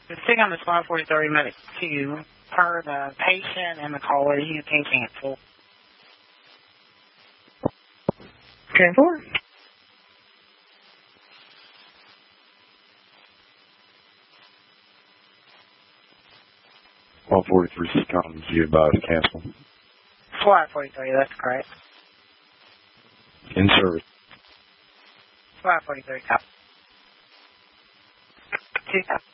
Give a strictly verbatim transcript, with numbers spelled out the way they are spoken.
The thing on the spot forty-three minutes two, per the patient and the caller, you can cancel. ten four. one forty-three comes you about to cancel. Flight forty-three, that's correct. In service. Flight forty-three, copy. Two, copy.